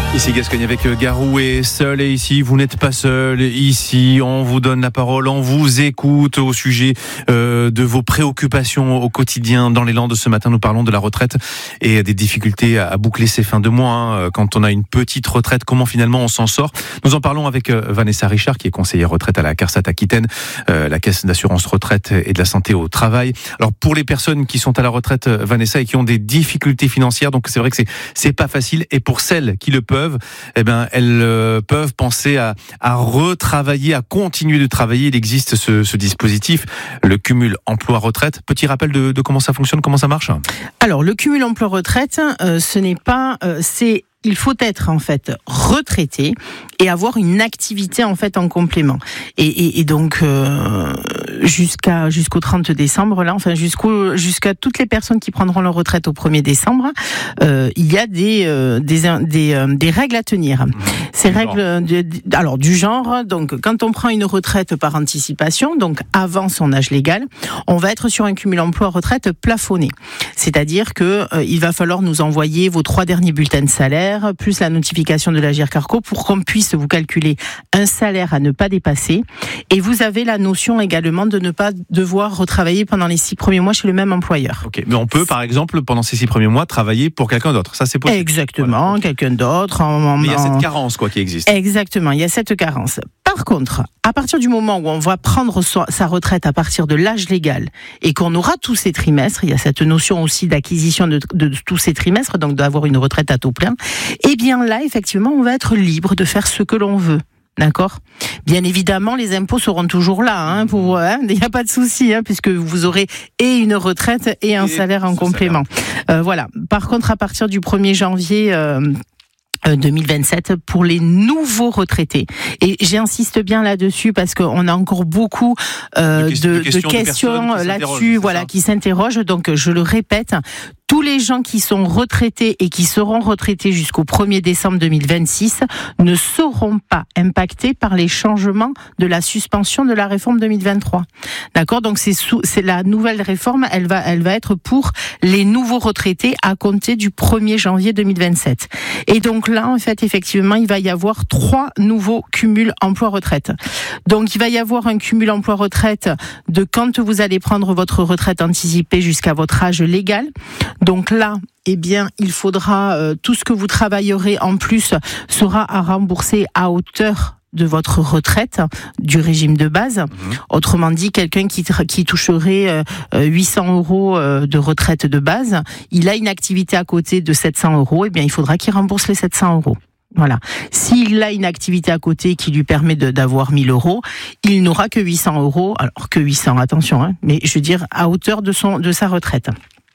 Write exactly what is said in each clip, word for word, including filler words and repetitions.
Ici Gascogne avec Garou et Seul, et ici vous n'êtes pas seul, ici on vous donne la parole, on vous écoute au sujet euh, de vos préoccupations au quotidien dans les Landes. Ce matin nous parlons de la retraite et des difficultés à boucler ses fins de mois, hein. Quand on a une petite retraite, comment finalement on s'en sort? Nous en parlons avec Vanessa Richard qui est conseillère retraite à la CARSAT Aquitaine, euh, la caisse d'assurance retraite et de la santé au travail. Alors pour les personnes qui sont à la retraite, Vanessa, et qui ont des difficultés financières, donc c'est vrai que c'est, c'est pas facile, et pour celles qui le peuvent, eh ben, elles euh, peuvent penser à, à retravailler, à continuer de travailler. Il existe ce, ce dispositif, le cumul emploi-retraite. Petit rappel de, de comment ça fonctionne, comment ça marche? Alors, le cumul emploi-retraite, euh, ce n'est pas... Euh, c'est il faut être en fait retraité et avoir une activité en fait en complément. Et, et, et donc euh, jusqu'à jusqu'au trente décembre là, enfin jusqu'au jusqu'à toutes les personnes qui prendront leur retraite au premier décembre, euh, il y a des euh, des des, euh, des règles à tenir. Ces règles de, de, alors du genre, donc quand on prend une retraite par anticipation, donc avant son âge légal, on va être sur un cumul emploi-retraite plafonné. C'est-à-dire que euh, il va falloir nous envoyer vos trois derniers bulletins de salaire plus la notification de l'Agirc Arrco pour qu'on puisse vous calculer un salaire à ne pas dépasser. Et vous avez la notion également de ne pas devoir retravailler pendant les six premiers mois chez le même employeur. Ok, mais on peut par exemple pendant ces six premiers mois travailler pour quelqu'un d'autre. Ça c'est possible. Exactement, voilà. Quelqu'un d'autre. En, en, mais il y a cette carence quoi qui existe. Exactement, il y a cette carence. Par contre, à partir du moment où on va prendre sa retraite à partir de l'âge légal et qu'on aura tous ces trimestres, il y a cette notion aussi d'acquisition de, de, de tous ces trimestres, donc d'avoir une retraite à taux plein, et bien là, effectivement, on va être libre de faire ce que l'on veut. D'accord. Bien évidemment, les impôts seront toujours là. Hein, pour, hein, il n'y a pas de souci, hein, puisque vous aurez et une retraite et un et salaire en complément. Euh, voilà. Par contre, à partir du premier janvier... Euh, deux mille vingt-sept pour les nouveaux retraités. Et j'insiste bien là-dessus parce qu'on a encore beaucoup euh, de, de, questions, de questions de là-dessus, voilà, qui s'interrogent. Donc je le répète, tous les gens qui sont retraités et qui seront retraités jusqu'au premier décembre deux mille vingt-six ne seront pas impactés par les changements de la suspension de la réforme deux mille vingt-trois. D'accord ? Donc c'est, sous, c'est la nouvelle réforme, elle va, elle va être pour les nouveaux retraités à compter du premier janvier deux mille vingt-sept. Et donc là, en fait, effectivement, il va y avoir trois nouveaux cumuls emploi-retraite. Donc il va y avoir un cumul emploi-retraite de quand vous allez prendre votre retraite anticipée jusqu'à votre âge légal. Donc là, eh bien, il faudra, euh, tout ce que vous travaillerez en plus sera à rembourser à hauteur de votre retraite du régime de base. Mmh. Autrement dit, quelqu'un qui, qui toucherait euh, huit cents euros euh, de retraite de base, il a une activité à côté de sept cents euros, eh bien, il faudra qu'il rembourse les sept cents euros. Voilà. S'il a une activité à côté qui lui permet de, d'avoir mille euros, il n'aura que huit cents euros, alors que huit cents, attention, hein, mais je veux dire à hauteur de son, de sa retraite.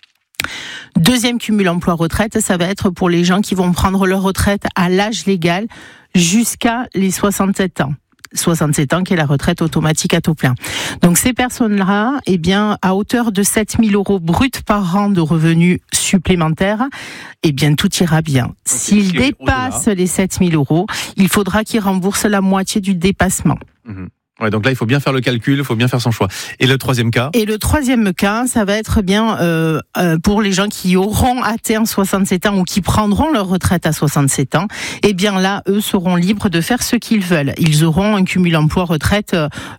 Deuxième cumul emploi-retraite, ça va être pour les gens qui vont prendre leur retraite à l'âge légal jusqu'à les soixante-sept ans. soixante-sept ans qui est la retraite automatique à taux plein. Donc ces personnes-là, eh bien, à hauteur de sept mille euros bruts par an de revenus supplémentaires, eh bien, tout ira bien. Okay, S'ils dépassent les sept mille euros, il faudra qu'ils remboursent la moitié du dépassement. Mmh. Ouais, donc là, il faut bien faire le calcul, il faut bien faire son choix. Et le troisième cas ? Et le troisième cas, ça va être bien euh, euh, pour les gens qui auront atteint soixante-sept ans ou qui prendront leur retraite à soixante-sept ans. Eh bien là, eux seront libres de faire ce qu'ils veulent. Ils auront un cumul emploi-retraite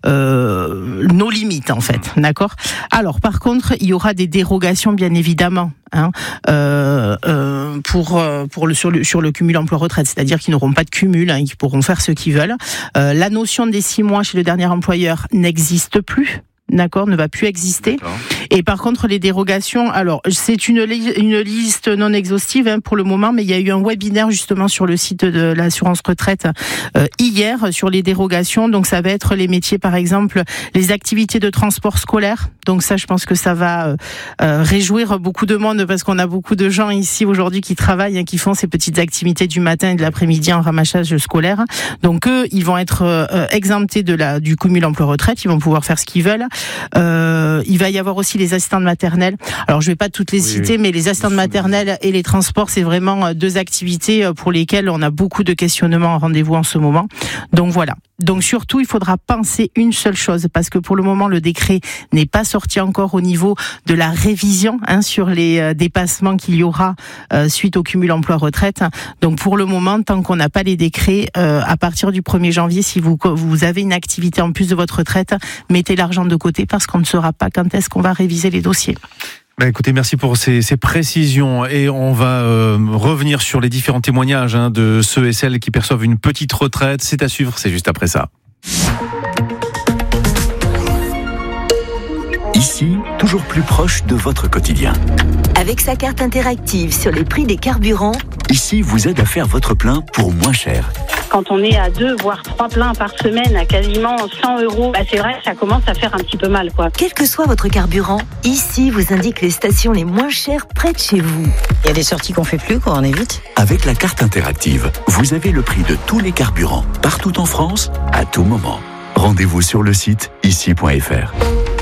euh, nos limites, en fait. D'accord ? Alors, par contre, il y aura des dérogations, bien évidemment. Hein, euh, euh, pour pour le sur le sur le cumul emploi-retraite, c'est-à-dire qu'ils n'auront pas de cumul, hein, ils pourront faire ce qu'ils veulent. Euh, la notion des six mois chez le dernier employeur n'existe plus. D'accord, ne va plus exister. D'accord. Et par contre, les dérogations, alors c'est une, li- une liste non exhaustive hein, pour le moment, mais il y a eu un webinaire justement sur le site de l'assurance retraite euh, hier sur les dérogations. Donc ça va être les métiers, par exemple, les activités de transport scolaire. Donc ça, je pense que ça va euh, euh, réjouir beaucoup de monde parce qu'on a beaucoup de gens ici aujourd'hui qui travaillent, hein, qui font ces petites activités du matin et de l'après-midi en ramassage scolaire. Donc eux, ils vont être euh, exemptés de la du cumul emploi-retraite, ils vont pouvoir faire ce qu'ils veulent. Euh, il va y avoir aussi aussi les assistantes maternelles. Alors je vais pas toutes les oui, citer, oui. mais les assistantes maternelles et les transports, c'est vraiment deux activités pour lesquelles on a beaucoup de questionnements en rendez-vous en ce moment. Donc voilà. Donc surtout, il faudra penser une seule chose, parce que pour le moment, le décret n'est pas sorti encore au niveau de la révision hein, sur les euh, dépassements qu'il y aura euh, suite au cumul emploi-retraite. Donc pour le moment, tant qu'on n'a pas les décrets, euh, à partir du premier janvier, si vous, vous avez une activité en plus de votre retraite, mettez l'argent de côté parce qu'on ne saura pas quand est-ce qu'on va réviser les dossiers. Bah écoutez, merci pour ces, ces précisions et on va euh, revenir sur les différents témoignages hein, de ceux et celles qui perçoivent une petite retraite. C'est à suivre, c'est juste après ça. Ici, toujours plus proche de votre quotidien. Avec sa carte interactive sur les prix des carburants, Ici vous aide à faire votre plein pour moins cher. Quand on est à deux, voire trois pleins par semaine à quasiment cent euros, bah c'est vrai que ça commence à faire un petit peu mal, quoi. quel que soit votre carburant, Ici vous indique les stations les moins chères près de chez vous. Il y a des sorties qu'on fait plus, quoi, on évite. Avec la carte interactive, vous avez le prix de tous les carburants, partout en France, à tout moment. Rendez-vous sur le site ici point f r.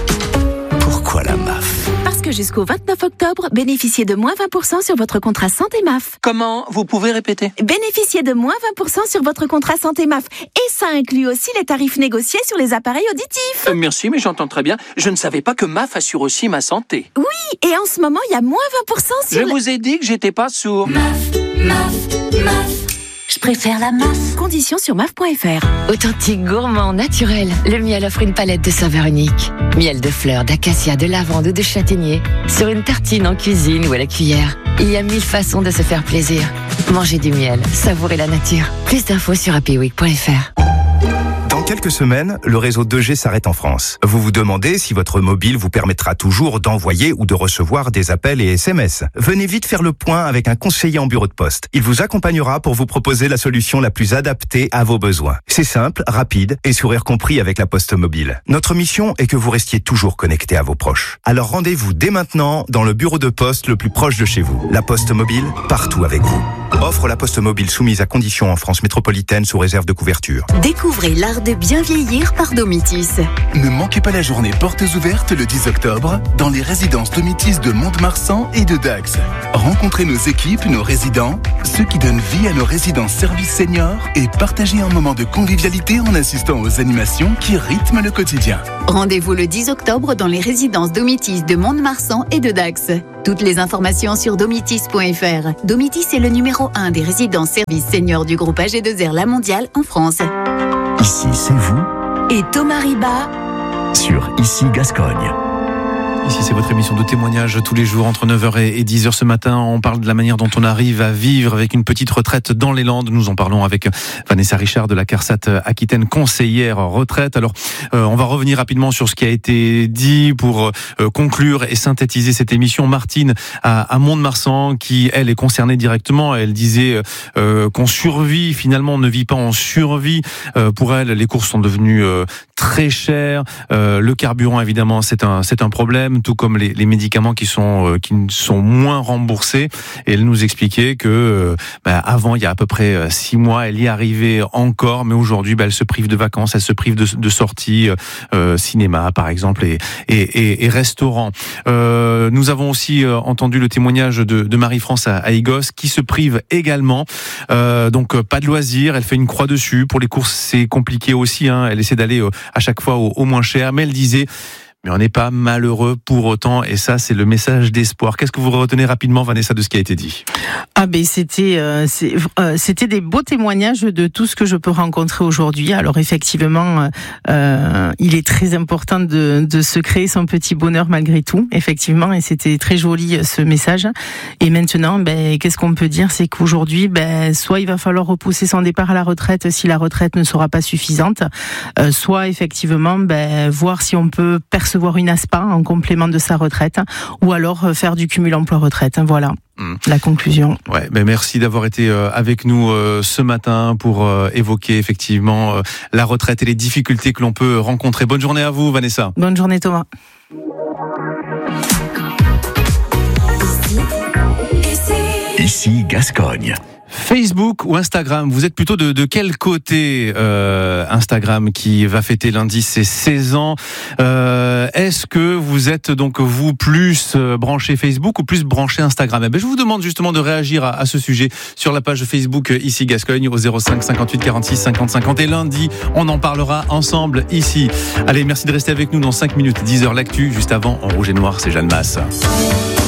Pourquoi la M A F ? Parce que jusqu'au vingt-neuf octobre, bénéficiez de moins vingt pour cent sur votre contrat santé M A F. Comment ? Vous pouvez répéter ? Bénéficiez de moins vingt pour cent sur votre contrat santé M A F. Et ça inclut aussi les tarifs négociés sur les appareils auditifs. Euh, merci, mais j'entends très bien. Je ne savais pas que M A F assure aussi ma santé. Oui, et en ce moment, il y a moins vingt pour cent sur... Je le... vous ai dit que j'étais pas sourd. M A F, M A F, M A F. Je préfère la M A F. Conditions sur M A F point F R. Authentique, gourmand, naturel, le miel offre une palette de saveurs uniques. Miel de fleurs, d'acacia, de lavande ou de châtaignier. Sur une tartine, en cuisine ou à la cuillère. Il y a mille façons de se faire plaisir. Mangez du miel, savourez la nature. Plus d'infos sur happy week point F R. Dans quelques semaines, le réseau deux G s'arrête en France. Vous vous demandez si votre mobile vous permettra toujours d'envoyer ou de recevoir des appels et S M S. Venez vite faire le point avec un conseiller en bureau de poste. Il vous accompagnera pour vous proposer la solution la plus adaptée à vos besoins. C'est simple, rapide et sourire compris avec la Poste Mobile. Notre mission est que vous restiez toujours connecté à vos proches. Alors rendez-vous dès maintenant dans le bureau de poste le plus proche de chez vous. La Poste Mobile, partout avec vous. Offre la Poste Mobile soumise à conditions en France métropolitaine sous réserve de couverture. Découvrez l'art de bien vieillir par Domitis. Ne manquez pas la journée portes ouvertes le dix octobre dans les résidences Domitis de Mont-de-Marsan et de Dax. Rencontrez nos équipes, nos résidents, ceux qui donnent vie à nos résidences services seniors et partagez un moment de convivialité en assistant aux animations qui rythment le quotidien. Rendez-vous le dix octobre dans les résidences Domitis de Mont-de-Marsan et de Dax. Toutes les informations sur domitis point F R. Domitis est le numéro un des résidences services seniors du groupe A G deux R La Mondiale en France. Ici, c'est vous. Et Thomas Riba Sur Ici Gascogne. Ici, c'est votre émission de témoignage tous les jours entre neuf heures et dix heures ce matin. On parle de la manière dont on arrive à vivre avec une petite retraite dans les Landes. Nous en parlons avec Vanessa Richard de la CARSAT Aquitaine, conseillère retraite. Alors, euh, on va revenir rapidement sur ce qui a été dit pour euh, conclure et synthétiser cette émission. Martine à, à Mont-de-Marsan, qui, elle, est concernée directement. Elle disait euh, qu'on survit, finalement, on ne vit pas en survie. Euh, pour elle, les courses sont devenues euh, très chères. Euh, le carburant, évidemment, c'est un, c'est un problème, tout comme les, les médicaments qui sont euh, qui sont moins remboursés. Et elle nous expliquait que euh, bah, avant, il y a à peu près six mois, elle y arrivait encore, mais aujourd'hui, bah, elle se prive de vacances, elle se prive de, de sorties, euh, cinéma par exemple, et, et, et, et restaurants. Euh, nous avons aussi euh, entendu le témoignage de, de Marie-France à, à Igos, qui se prive également. Euh, donc pas de loisirs, elle fait une croix dessus. Pour les courses, c'est compliqué aussi. Hein. Elle essaie d'aller euh, à chaque fois au, au moins cher, mais elle disait. Mais on n'est pas malheureux pour autant, et ça, c'est le message d'espoir. Qu'est-ce que vous retenez rapidement, Vanessa, de ce qui a été dit ? Ah ben c'était euh, c'est, euh, c'était des beaux témoignages de tout ce que je peux rencontrer aujourd'hui. Alors effectivement, euh, il est très important de, de se créer son petit bonheur malgré tout, effectivement, et c'était très joli ce message. Et maintenant, ben qu'est-ce qu'on peut dire, c'est qu'aujourd'hui, ben soit il va falloir repousser son départ à la retraite si la retraite ne sera pas suffisante, euh, soit effectivement, ben voir si on peut percevoir recevoir une A S P A en complément de sa retraite, ou alors faire du cumul emploi-retraite. Voilà. Mmh. La conclusion. Ouais, ben merci d'avoir été avec nous ce matin pour évoquer effectivement la retraite et les difficultés que l'on peut rencontrer. Bonne journée à vous, Vanessa. Bonne journée, Thomas. Ici Gascogne. Facebook ou Instagram, vous êtes plutôt de, de quel côté euh, Instagram qui va fêter lundi ses seize ans. Euh, est-ce que vous êtes donc vous plus branché Facebook ou plus branché Instagram? Eh bien, je vous demande justement de réagir à, à ce sujet sur la page Facebook ici Gascogne au zéro cinq cinquante-huit quarante-six cinquante cinquante. Et lundi, on en parlera ensemble ici. Allez, merci de rester avec nous dans cinq minutes. dix heures l'actu, juste avant en rouge et noir, c'est Jeanne Masse.